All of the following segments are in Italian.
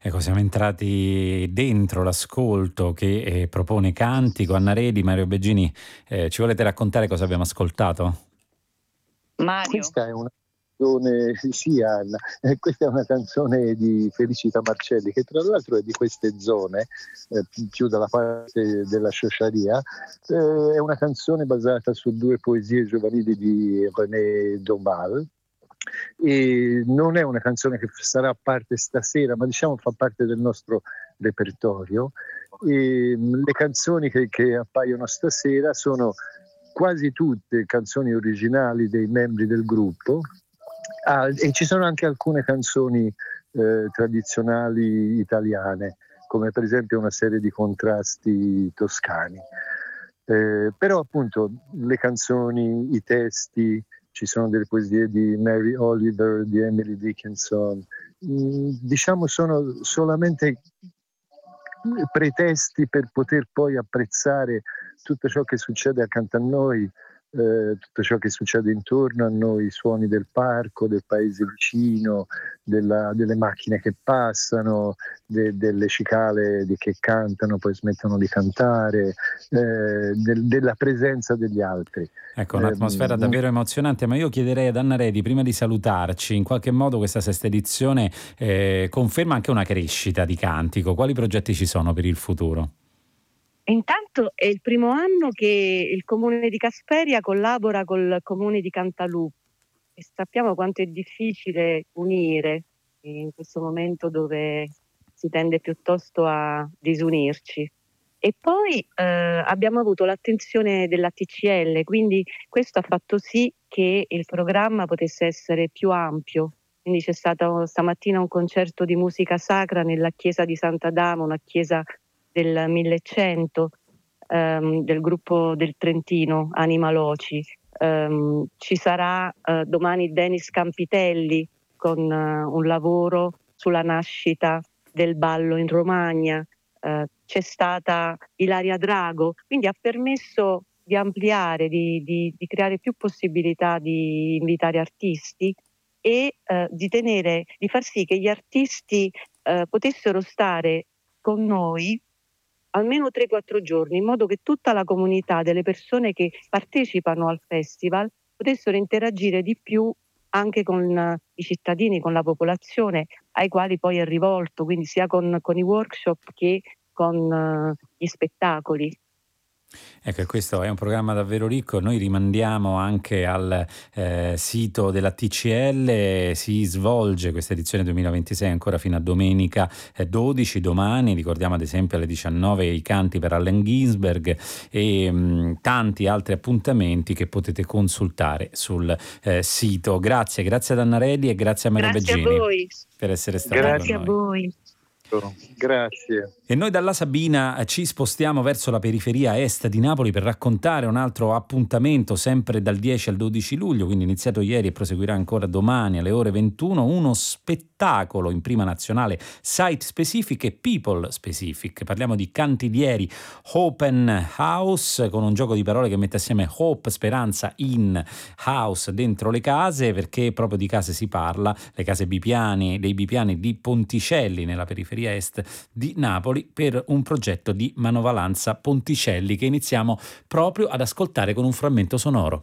Ecco, siamo entrati dentro l'ascolto che propone Cantico. Anna Redi, Mario Beggini, ci volete raccontare cosa abbiamo ascoltato? Mario. Questa è una canzone, sì Anna, questa è una canzone di Felicita Marcelli, che tra l'altro è di queste zone, più dalla parte della Sciosciaria. È una canzone basata su due poesie giovanili di René Domal. E non è una canzone che sarà parte stasera, ma diciamo fa parte del nostro repertorio. E le canzoni che appaiono stasera sono quasi tutte canzoni originali dei membri del gruppo, e ci sono anche alcune canzoni tradizionali italiane, come per esempio una serie di contrasti toscani. Però appunto le canzoni, i testi, ci sono delle poesie di Mary Oliver, di Emily Dickinson, diciamo sono solamente pretesti per poter poi apprezzare tutto ciò che succede accanto a noi, tutto ciò che succede intorno a noi, i suoni del parco, del paese vicino, delle macchine che passano, delle cicale che cantano, poi smettono di cantare, della presenza degli altri. Ecco, un'atmosfera davvero emozionante, ma io chiederei ad Anna Redi, prima di salutarci, in qualche modo questa sesta edizione conferma anche una crescita di Cantico. Quali progetti ci sono per il futuro? Intanto è il primo anno che il comune di Casperia collabora col comune di Cantalupo e sappiamo quanto è difficile unire in questo momento dove si tende piuttosto a disunirci. E poi abbiamo avuto l'attenzione della TCL, quindi questo ha fatto sì che il programma potesse essere più ampio. Quindi c'è stato stamattina un concerto di musica sacra nella chiesa di Sant'Adamo, una chiesa del 1100, del gruppo del Trentino, Anima Loci. Ci sarà domani Denis Campitelli con un lavoro sulla nascita del ballo in Romagna. C'è stata Ilaria Drago, quindi ha permesso di ampliare, di creare più possibilità di invitare artisti e di far sì che gli artisti potessero stare con noi almeno 3-4 giorni, in modo che tutta la comunità delle persone che partecipano al festival potessero interagire di più anche con i cittadini, con la popolazione ai quali poi è rivolto, quindi sia con i workshop che con gli spettacoli. Ecco, questo è un programma davvero ricco. Noi rimandiamo anche al sito della TCL. Si svolge questa edizione 2026 ancora fino a domenica 12, domani. Ricordiamo ad esempio alle 19 i canti per Allen Ginsberg e tanti altri appuntamenti che potete consultare sul sito. Grazie ad Anna Redi e grazie a Mario Beggini. Grazie a voi. Per essere stata Grazie con a noi. voi. Grazie. E noi dalla Sabina ci spostiamo verso la periferia est di Napoli per raccontare un altro appuntamento sempre dal 10 al 12 luglio, quindi iniziato ieri e proseguirà ancora domani alle ore 21, uno spettacolo in prima nazionale site specific e people specific. Parliamo di Cantiglieri Open House, con un gioco di parole che mette assieme hope, speranza, in house, dentro le case, perché proprio di case si parla, le case bipiani, dei bipiani di Ponticelli nella periferia est di Napoli, per un progetto di Manovalanza Ponticelli che iniziamo proprio ad ascoltare con un frammento sonoro.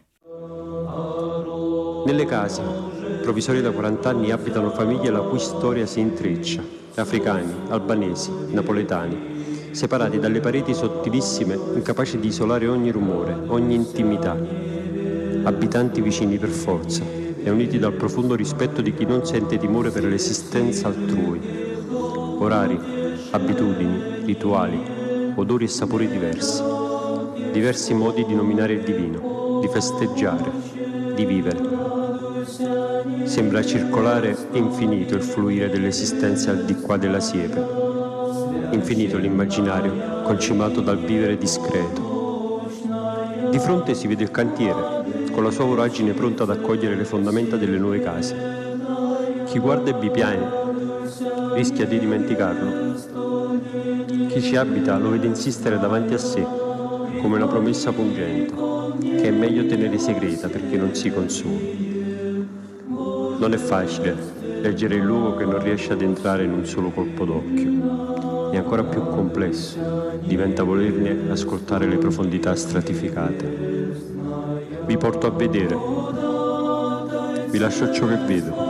Nelle case, provvisorie da 40 anni, abitano famiglie la cui storia si intreccia, africani, albanesi, napoletani, separati dalle pareti sottilissime, incapaci di isolare ogni rumore, ogni intimità, abitanti vicini per forza e uniti dal profondo rispetto di chi non sente timore per l'esistenza altrui. Orari, abitudini, rituali, odori e sapori diversi. Diversi modi di nominare il divino, di festeggiare, di vivere. Sembra circolare infinito il fluire dell'esistenza al di qua della siepe. Infinito l'immaginario, concimato dal vivere discreto. Di fronte si vede il cantiere, con la sua voragine pronta ad accogliere le fondamenta delle nuove case. Chi guarda i bipiani rischia di dimenticarlo. Chi ci abita lo vede insistere davanti a sé, come una promessa pungente, che è meglio tenere segreta perché non si consumi. Non è facile, leggere il luogo che non riesce ad entrare in un solo colpo d'occhio. È ancora più complesso, diventa volerne ascoltare le profondità stratificate. Vi porto a vedere, vi lascio ciò che vedo.